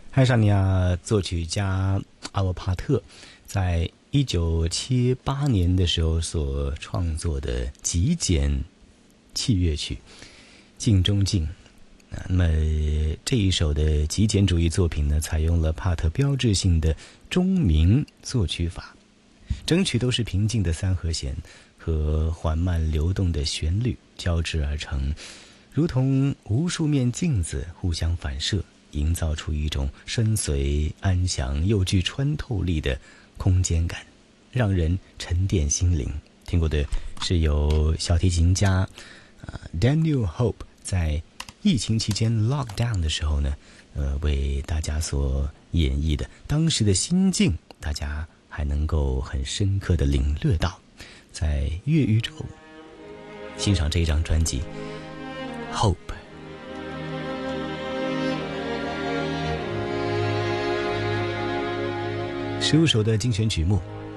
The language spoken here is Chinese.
爱沙尼亚作曲家阿沃帕特在1978年的时候所创作的极简器乐曲《静中静》。那么这一首的极简主义作品呢，采用了帕特标志性的钟鸣作曲法，整曲都是平静的三和弦和缓慢流动的旋律交织而成，如同无数面镜子互相反射，营造出一种深邃安详又具穿透力的空间感，让人沉淀心灵。听过的是由小提琴家Daniel Hope 在疫情期间 lockdown 的时候呢，为大家所演绎的，当时的心境大家还能够很深刻的领略到。在乐宇宙欣赏这一张专辑 Hope。 15首的精选曲目，